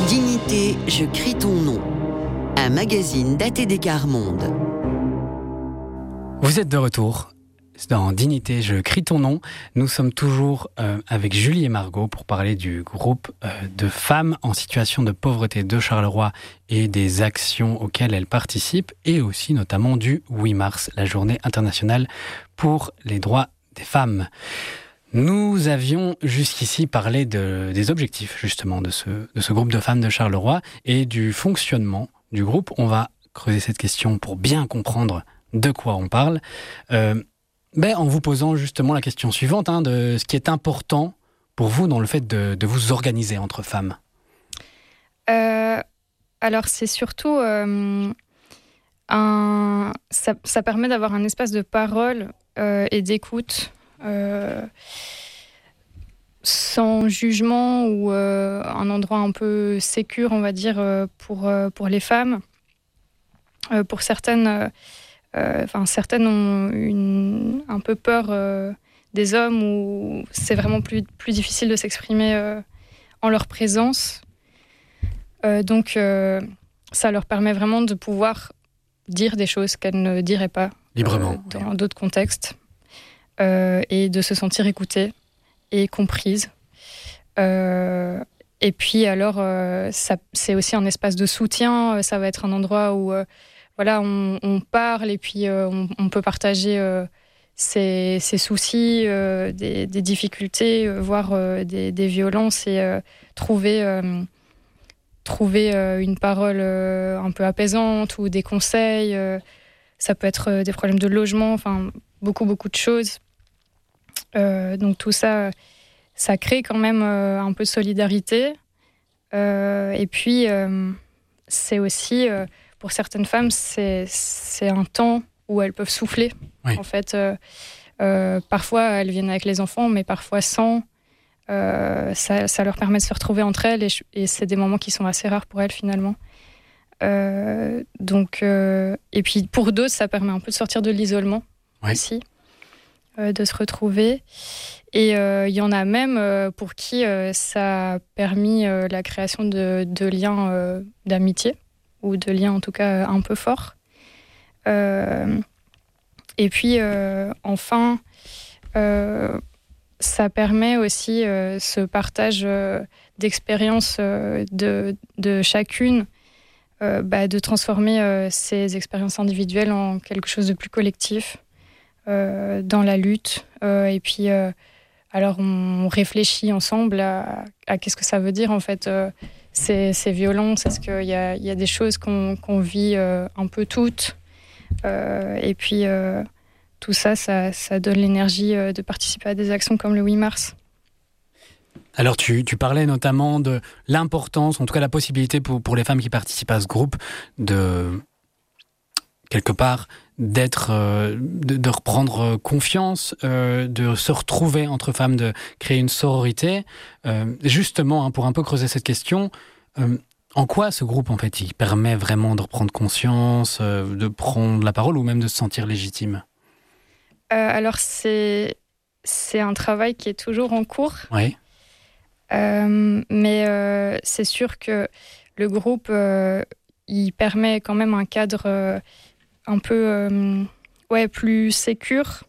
Dignité, je crie ton nom. Un magazine d'ATD Quart Monde. Vous êtes de retour dans Dignité, je crie ton nom. Nous sommes toujours avec Julie et Margot pour parler du groupe de femmes en situation de pauvreté de Charleroi et des actions auxquelles elles participent, et aussi notamment du 8 mars, la journée internationale pour les droits des femmes. Nous avions jusqu'ici parlé des objectifs justement de ce groupe de femmes de Charleroi et du fonctionnement du groupe. On va creuser cette question pour bien comprendre de quoi on parle. En vous posant justement la question suivante, de ce qui est important pour vous dans le fait de vous organiser entre femmes. Alors c'est surtout ça permet d'avoir un espace de parole et d'écoute sans jugement, ou un endroit un peu sécure, on va dire, pour les femmes. Pour certaines... certaines ont un peu peur des hommes, où c'est vraiment plus difficile de s'exprimer en leur présence. Donc, ça leur permet vraiment de pouvoir dire des choses qu'elles ne diraient pas librement dans d'autres contextes, et de se sentir écoutées et comprises. Et puis alors, c'est aussi un espace de soutien. Ça va être un endroit où on parle, et puis on peut partager ses soucis, des difficultés, voire des violences, et trouver une parole un peu apaisante, ou des conseils. Ça peut être des problèmes de logement, enfin beaucoup de choses. Donc tout ça, ça crée quand même un peu de solidarité. Et puis c'est aussi... pour certaines femmes, c'est un temps où elles peuvent souffler. Oui. En fait, parfois, elles viennent avec les enfants, mais parfois sans. Ça leur permet de se retrouver entre elles, et c'est des moments qui sont assez rares pour elles, finalement. Et puis, pour d'autres, ça permet un peu de sortir de l'isolement, oui, aussi, de se retrouver. Et il y en a même pour qui ça a permis la création de liens d'amitié, ou de liens en tout cas un peu forts. Et puis enfin, ça permet aussi ce partage d'expériences de chacune, de transformer ces expériences individuelles en quelque chose de plus collectif dans la lutte. Et puis alors on réfléchit ensemble à qu'est-ce que ça veut dire en fait, ces violences. Est-ce qu'il y a des choses qu'on vit un peu toutes, et puis tout ça donne l'énergie de participer à des actions comme le 8 mars. Alors tu parlais notamment de l'importance, en tout cas la possibilité pour les femmes qui participent à ce groupe de quelque part de reprendre confiance, de se retrouver entre femmes, de créer une sororité. Justement, pour un peu creuser cette question, en quoi ce groupe, en fait, il permet vraiment de reprendre conscience, de prendre la parole, ou même de se sentir légitime ? Alors c'est un travail qui est toujours en cours. Oui. Mais c'est sûr que le groupe, il permet quand même un cadre un peu plus sécure,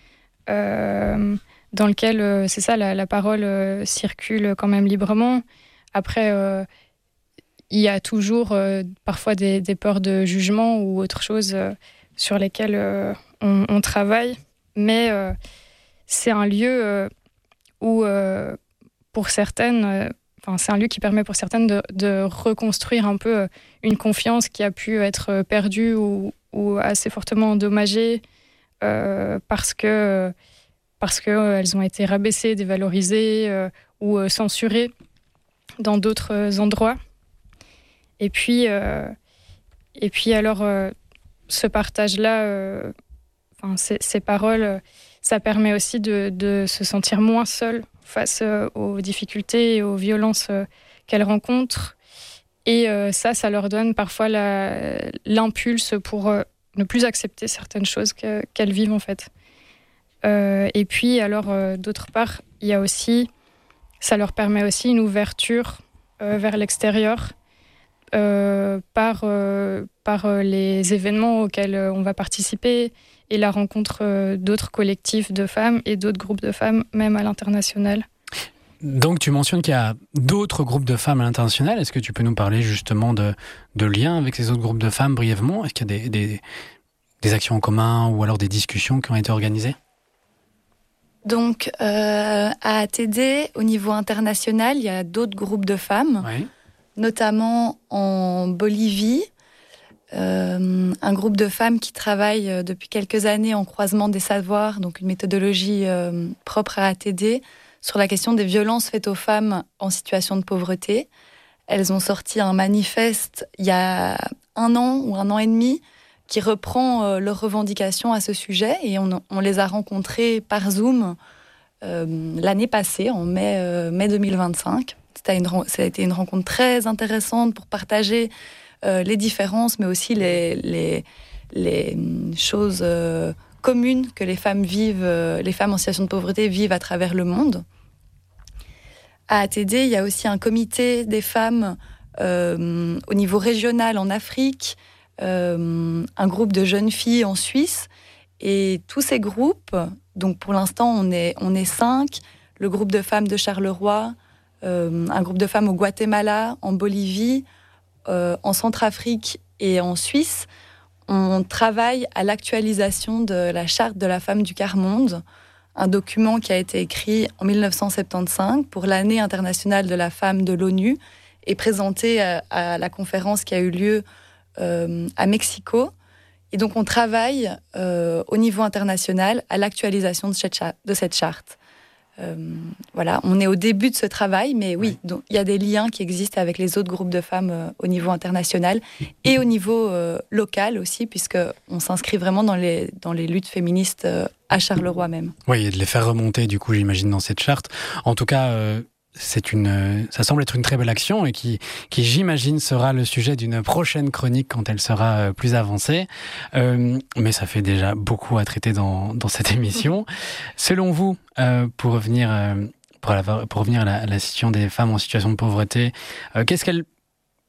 dans lequel c'est ça, la parole circule quand même librement. Après, il y a toujours parfois des peurs de jugement ou autre chose sur lesquelles on travaille, mais c'est un lieu où pour certaines, c'est un lieu qui permet pour certaines de reconstruire un peu une confiance qui a pu être perdue ou assez fortement endommagées, parce que elles ont été rabaissées, dévalorisées, ou censurées dans d'autres endroits. Et puis alors ce partage-là, ces paroles, ça permet aussi de se sentir moins seule face aux difficultés et aux violences qu'elles rencontrent. Et ça leur donne parfois l'impulse pour ne plus accepter certaines choses qu'elles vivent, en fait. Et puis, alors, d'autre part, il y a aussi, ça leur permet aussi une ouverture vers l'extérieur par les événements auxquels on va participer et la rencontre d'autres collectifs de femmes et d'autres groupes de femmes, même à l'international. Donc tu mentionnes qu'il y a d'autres groupes de femmes à l'international. Est-ce que tu peux nous parler justement de liens avec ces autres groupes de femmes brièvement ? Est-ce qu'il y a des actions en commun ou alors des discussions qui ont été organisées ? Donc à ATD, au niveau international, il y a d'autres groupes de femmes, notamment en Bolivie. Un groupe de femmes qui travaille depuis quelques années en croisement des savoirs, donc une méthodologie propre à ATD, sur la question des violences faites aux femmes en situation de pauvreté. Elles ont sorti un manifeste il y a 1 an ou 1 an et demi qui reprend leurs revendications à ce sujet, et on les a rencontrées par Zoom l'année passée, en mai 2025. Ça a été une rencontre très intéressante pour partager les différences, mais aussi les choses communes que les femmes en situation de pauvreté vivent à travers le monde. À ATD, il y a aussi un comité des femmes au niveau régional en Afrique, un groupe de jeunes filles en Suisse, et tous ces groupes, donc pour l'instant on est 5, le groupe de femmes de Charleroi, un groupe de femmes au Guatemala, en Bolivie, en Centrafrique et en Suisse. On travaille à l'actualisation de la charte de la femme du quart-monde, un document qui a été écrit en 1975 pour l'année internationale de la femme de l'ONU et présenté à la conférence qui a eu lieu à Mexico. Et donc on travaille au niveau international à l'actualisation de cette charte. Voilà, on est au début de ce travail, mais oui, donc, il y a des liens qui existent avec les autres groupes de femmes au niveau international et au niveau local aussi, puisqu'on s'inscrit vraiment dans les luttes féministes à Charleroi même. Oui, et de les faire remonter, du coup, j'imagine, dans cette charte. En tout cas, ça semble être une très belle action et qui j'imagine, sera le sujet d'une prochaine chronique quand elle sera plus avancée. Mais ça fait déjà beaucoup à traiter dans cette émission. Selon vous, pour revenir à la situation des femmes en situation de pauvreté, qu'est-ce qu'elles apportent ?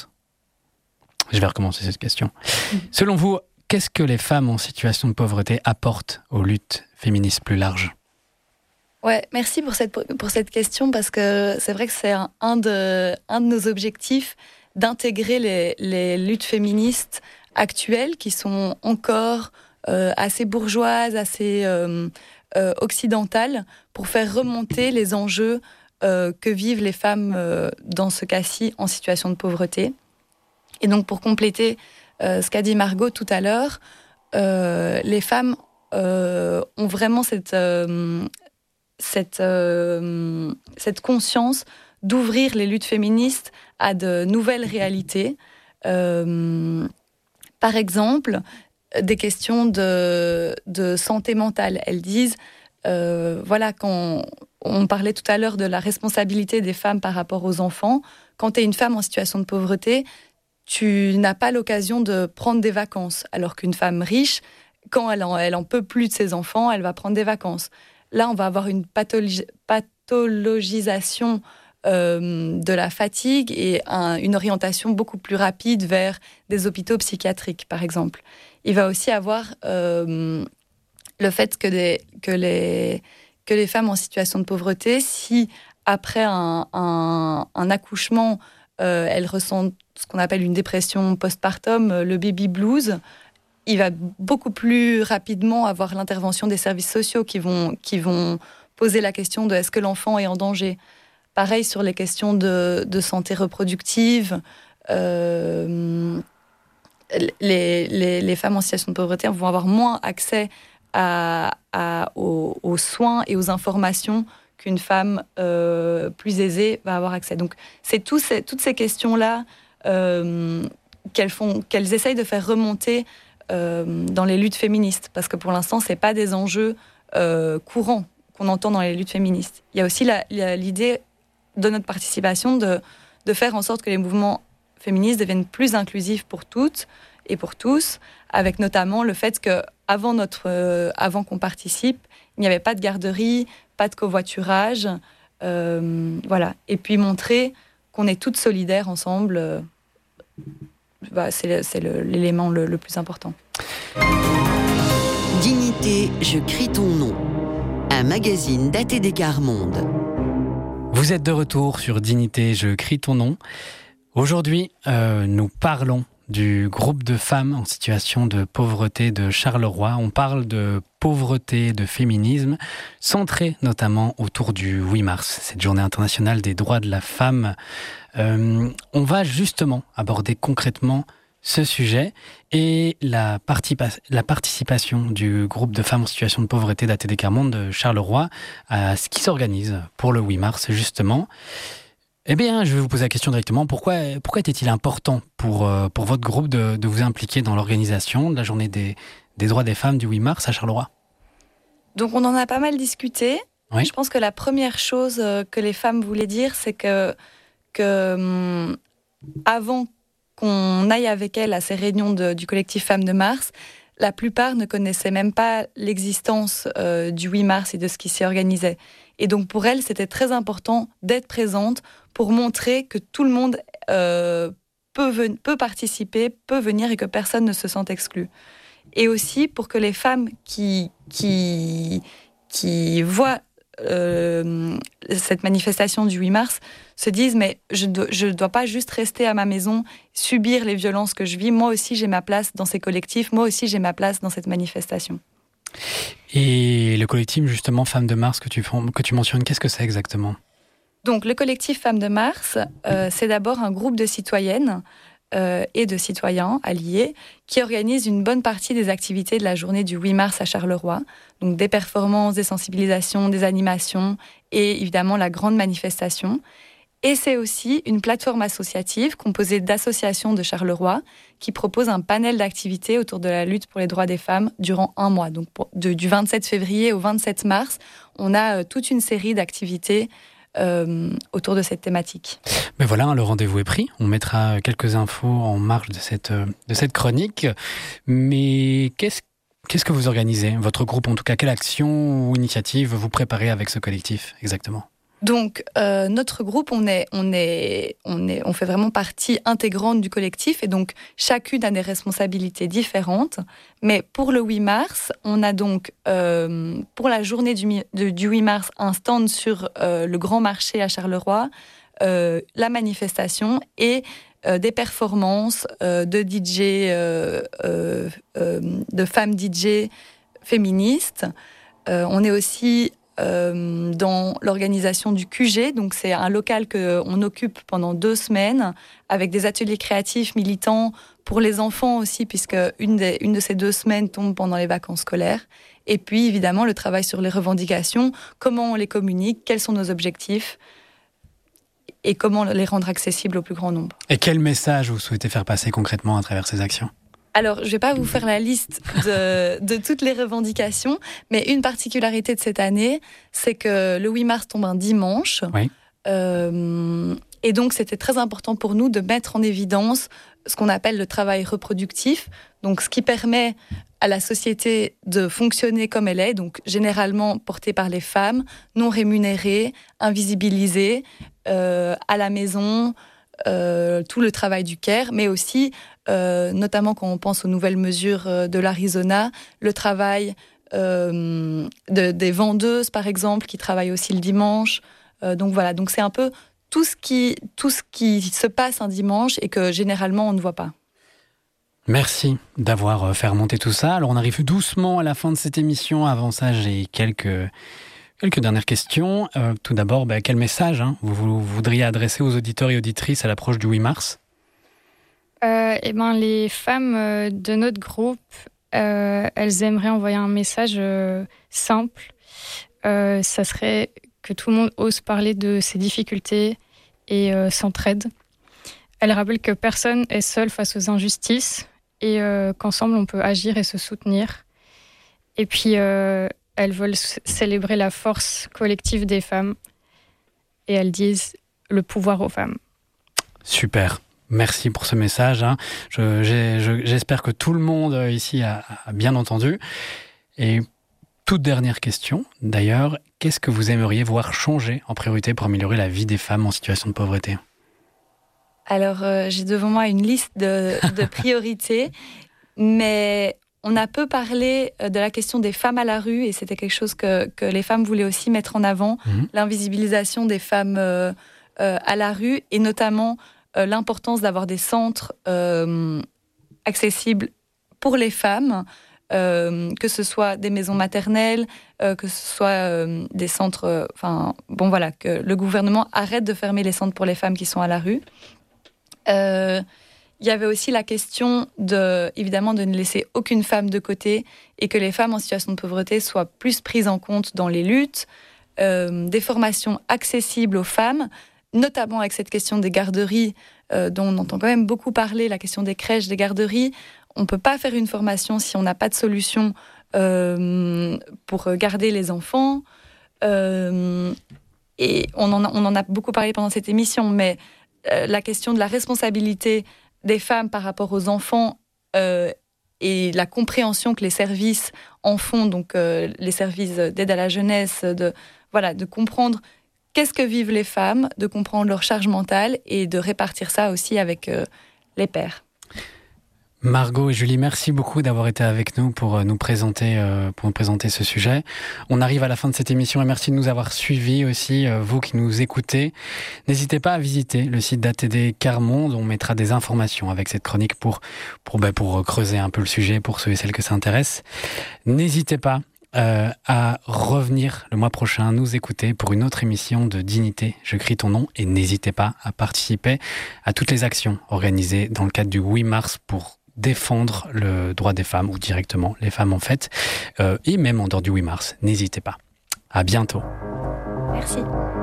Je vais recommencer cette question. Selon vous, qu'est-ce que les femmes en situation de pauvreté apportent aux luttes féministes plus larges ? Ouais, merci pour cette question, parce que c'est vrai que c'est un de nos objectifs d'intégrer les luttes féministes actuelles qui sont encore assez bourgeoises, assez occidentales, pour faire remonter les enjeux que vivent les femmes dans ce cas-ci en situation de pauvreté. Et donc pour compléter ce qu'a dit Margot tout à l'heure, les femmes ont vraiment cette conscience d'ouvrir les luttes féministes à de nouvelles réalités. Par exemple, des questions de santé mentale. Elles disent, quand on parlait tout à l'heure de la responsabilité des femmes par rapport aux enfants, quand tu es une femme en situation de pauvreté, tu n'as pas l'occasion de prendre des vacances, alors qu'une femme riche, quand elle en peut plus de ses enfants, elle va prendre des vacances. Là, on va avoir une pathologisation de la fatigue et une orientation beaucoup plus rapide vers des hôpitaux psychiatriques, par exemple. Il va aussi avoir le fait que les femmes en situation de pauvreté, si après un accouchement, elles ressentent ce qu'on appelle une dépression postpartum, le baby blues, il va beaucoup plus rapidement avoir l'intervention des services sociaux qui vont poser la question de est-ce que l'enfant est en danger. Pareil sur les questions de santé reproductive. Les femmes en situation de pauvreté vont avoir moins accès aux soins et aux informations qu'une femme plus aisée va avoir accès. Donc c'est toutes ces questions-là qu'elles essayent de faire remonter dans les luttes féministes, parce que pour l'instant, ce n'est pas des enjeux courants qu'on entend dans les luttes féministes. Il y a aussi l'idée de notre participation de faire en sorte que les mouvements féministes deviennent plus inclusifs pour toutes et pour tous, avec notamment le fait qu'avant qu'on participe, il n'y avait pas de garderie, pas de covoiturage, voilà. Et puis montrer qu'on est toutes solidaires ensemble. C'est l'élément le plus important. Dignité, je crie ton nom. Un magazine d'ATD Quart Monde. Vous êtes de retour sur Dignité, je crie ton nom. Aujourd'hui, nous parlons du groupe de femmes en situation de pauvreté de Charleroi. On parle de pauvreté, de féminisme, centré notamment autour du 8 mars, cette journée internationale des droits de la femme. On va justement aborder concrètement ce sujet et la participation du groupe de femmes en situation de pauvreté d'ATD Quart Monde de Charleroi à ce qui s'organise pour le 8 mars justement. Eh bien, je vais vous poser la question directement. Pourquoi était-il important pour votre groupe de vous impliquer dans l'organisation de la journée des droits des femmes du 8 mars à Charleroi ? Donc, on en a pas mal discuté. Oui. Je pense que la première chose que les femmes voulaient dire, c'est que avant qu'on aille avec elles à ces réunions du collectif Femmes de Mars, la plupart ne connaissaient même pas l'existence du 8 mars et de ce qui s'y organisait. Et donc, pour elles, c'était très important d'être présente pour montrer que tout le monde peut participer, peut venir et que personne ne se sente exclu. Et aussi pour que les femmes qui voient cette manifestation du 8 mars se disent « mais je ne dois pas juste rester à ma maison, subir les violences que je vis, moi aussi j'ai ma place dans ces collectifs, moi aussi j'ai ma place dans cette manifestation ». Et le collectif justement Femmes de Mars que tu mentionnes, qu'est-ce que c'est exactement ? Donc, le collectif Femmes de Mars, c'est d'abord un groupe de citoyennes et de citoyens alliés qui organisent une bonne partie des activités de la journée du 8 mars à Charleroi. Donc, des performances, des sensibilisations, des animations et évidemment la grande manifestation. Et c'est aussi une plateforme associative composée d'associations de Charleroi qui propose un panel d'activités autour de la lutte pour les droits des femmes durant un mois. Donc, du 27 février au 27 mars, on a toute une série d'activités autour de cette thématique. Mais voilà, le rendez-vous est pris. On mettra quelques infos en marge de cette chronique. Mais qu'est-ce que vous organisez, votre groupe en tout cas? Quelle action ou initiative vous préparez avec ce collectif exactement? Donc, notre groupe, on fait vraiment partie intégrante du collectif et donc chacune a des responsabilités différentes. Mais pour le 8 mars, on a donc, pour la journée du 8 mars, un stand sur le grand marché à Charleroi, la manifestation et des performances de DJ, de femmes DJ féministes. On est aussi dans l'organisation du QG, donc c'est un local qu'on occupe pendant 2 semaines avec des ateliers créatifs militants pour les enfants aussi, puisque une de ces 2 semaines tombe pendant les vacances scolaires. Et puis évidemment le travail sur les revendications, comment on les communique, quels sont nos objectifs et comment les rendre accessibles au plus grand nombre. Et quel message vous souhaitez faire passer concrètement à travers ces actions ? Alors, je ne vais pas vous faire la liste de toutes les revendications, mais une particularité de cette année, c'est que le 8 mars tombe un dimanche. Oui. Et donc, c'était très important pour nous de mettre en évidence ce qu'on appelle le travail reproductif, donc ce qui permet à la société de fonctionner comme elle est, donc généralement portée par les femmes, non rémunérées, invisibilisées, à la maison, tout le travail du care, mais aussi, notamment quand on pense aux nouvelles mesures de l'Arizona, le travail des vendeuses, par exemple, qui travaillent aussi le dimanche. Donc voilà, donc c'est un peu tout ce qui se passe un dimanche et que généralement on ne voit pas. Merci d'avoir fait remonter tout ça. Alors on arrive doucement à la fin de cette émission. Avant ça, j'ai quelques dernières questions. Tout d'abord, quel message vous voudriez adresser aux auditeurs et auditrices à l'approche du 8 mars ? Les femmes de notre groupe, elles aimeraient envoyer un message simple. Ça serait que tout le monde ose parler de ses difficultés et s'entraide. Elles rappellent que personne est seul face aux injustices et qu'ensemble on peut agir et se soutenir. Et puis elles veulent célébrer la force collective des femmes et elles disent le pouvoir aux femmes. Super. Merci pour ce message. J'espère que tout le monde ici a bien entendu. Et toute dernière question, d'ailleurs, qu'est-ce que vous aimeriez voir changer en priorité pour améliorer la vie des femmes en situation de pauvreté ? Alors, j'ai devant moi une liste de priorités, mais on a peu parlé de la question des femmes à la rue, et c'était quelque chose que les femmes voulaient aussi mettre en avant, l'invisibilisation des femmes à la rue, et notamment l'importance d'avoir des centres accessibles pour les femmes, que ce soit des maisons maternelles, que ce soit des centres... que le gouvernement arrête de fermer les centres pour les femmes qui sont à la rue. Il y avait aussi la question évidemment de ne laisser aucune femme de côté et que les femmes en situation de pauvreté soient plus prises en compte dans les luttes, des formations accessibles aux femmes, notamment avec cette question des garderies dont on entend quand même beaucoup parler, la question des crèches, des garderies. On ne peut pas faire une formation si on n'a pas de solution pour garder les enfants. Et on en a beaucoup parlé pendant cette émission, mais la question de la responsabilité des femmes par rapport aux enfants et la compréhension que les services en font, donc les services d'aide à la jeunesse, de comprendre qu'est-ce que vivent les femmes, de comprendre leur charge mentale et de répartir ça aussi avec les pères. Margot et Julie, merci beaucoup d'avoir été avec nous pour nous présenter ce sujet. On arrive à la fin de cette émission et merci de nous avoir suivis aussi, vous qui nous écoutez. N'hésitez pas à visiter le site d'ATD Quart-Monde, on mettra des informations avec cette chronique pour creuser un peu le sujet pour ceux et celles que ça intéresse. N'hésitez pas à revenir le mois prochain, nous écouter pour une autre émission de Dignité, je crie ton nom, et n'hésitez pas à participer à toutes les actions organisées dans le cadre du 8 mars pour défendre le droit des femmes, ou directement les femmes en fait, et même en dehors du 8 mars. N'hésitez pas. À bientôt. Merci.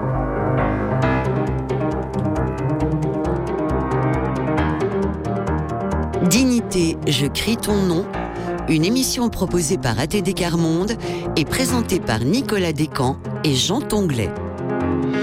Dignité, je crie ton nom, une émission proposée par ATD Quart-Monde et présentée par Nicolas Descamps et Jean Tonglet.